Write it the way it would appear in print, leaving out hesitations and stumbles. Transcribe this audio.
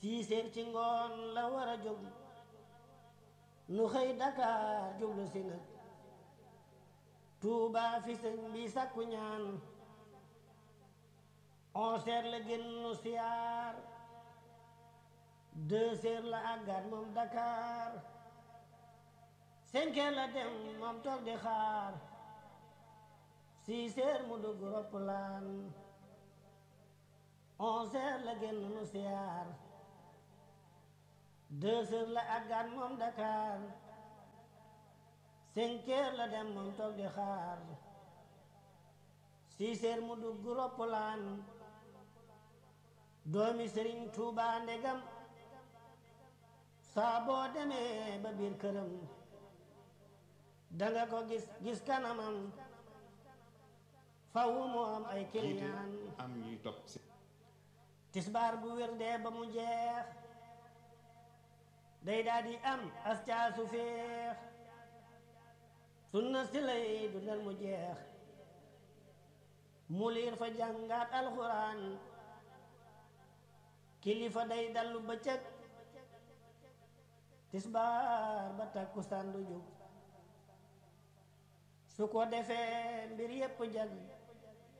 6 heures ci ngoon la war a jóg nu xëy Dakar jublu si nag Tuuba fi sëñ bi sàkku ñaan 11 heures la génn nu siyaar 2 heures la àggaat moom Dakar 5 heures la dem moom toog di xaar 6 heures mu dugg roppalaan 11 heures la génn nu siyaar 2 heures la àggaat moom Dakar 5 heures la dem moom toog di xaar 6 heures mu dugg roppalaan doomi Sëriñ Tuuba ndegam saa boo demee ba biir këram danga ko gis kanamam faw mu am ay kiliyaan am ñuy topp tisbaar bu wér dee ba mu jeex day daldi am as caasu féex sunna si lay dundal mu jeex mu liir fa jàngaat alxuraan kilifa day dallu bëccëg tisbaar ba takkusaan du jóg su ko defee mbir yépp jag